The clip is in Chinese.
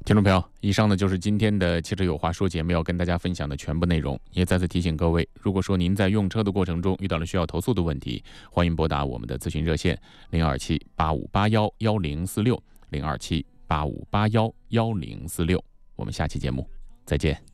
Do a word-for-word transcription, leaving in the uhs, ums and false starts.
听众朋友，以上呢就是今天的汽车有话说节目要跟大家分享的全部内容。也再次提醒各位，如果说您在用车的过程中遇到了需要投诉的问题，欢迎拨打我们的咨询热线零二七八五八幺幺零四六零二七八五八幺幺零四六。我们下期节目再见。